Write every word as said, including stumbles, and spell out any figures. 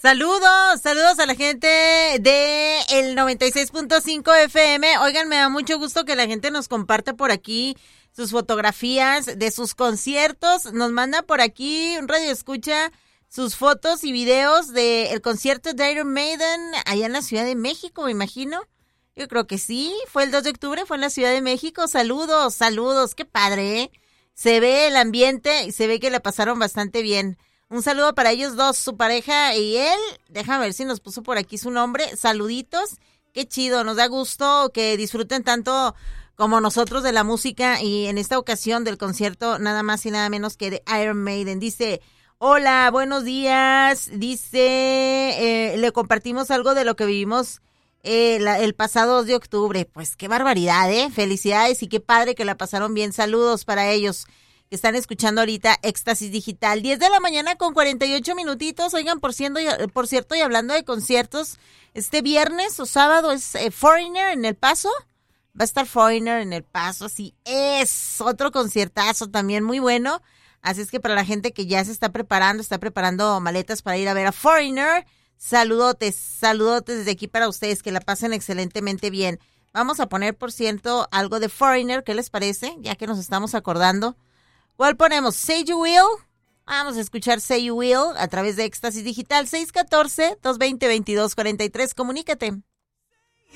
Saludos, saludos a la gente de el noventa y seis punto cinco F M. Oigan, me da mucho gusto que la gente nos comparte por aquí sus fotografías de sus conciertos. Nos manda por aquí un radio escucha sus fotos y videos del concierto de Iron Maiden allá en la Ciudad de México, me imagino. Yo creo que sí, fue el dos de octubre, fue en la Ciudad de México. Saludos, saludos, qué padre, ¿eh? Se ve el ambiente y se ve que la pasaron bastante bien. Un saludo para ellos dos, su pareja y él. Déjame ver si nos puso por aquí su nombre. Saluditos, qué chido, nos da gusto que disfruten tanto como nosotros de la música y en esta ocasión del concierto nada más y nada menos que de Iron Maiden. Dice, hola, buenos días. Dice, eh, le compartimos algo de lo que vivimos Eh, la, el pasado dos de octubre. Pues qué barbaridad, ¿eh? Felicidades y qué padre que la pasaron bien. Saludos para ellos que están escuchando ahorita Éxtasis Digital. diez de la mañana con cuarenta y ocho minutitos. Oigan, por, siendo, por cierto, y hablando de conciertos, este viernes o sábado es eh, Foreigner en El Paso. Va a estar Foreigner en El Paso, así es. Otro conciertazo también muy bueno. Así es que para la gente que ya se está preparando, está preparando maletas para ir a ver a Foreigner, saludotes, saludotes desde aquí para ustedes, que la pasen excelentemente bien. Vamos a poner, por cierto, algo de Foreigner, ¿qué les parece? Ya que nos estamos acordando. ¿Cuál ponemos? Say You Will. Vamos a escuchar Say You Will a través de Éxtasis Digital. seis uno cuatro, dos dos cero, dos dos cuatro tres. Comunícate.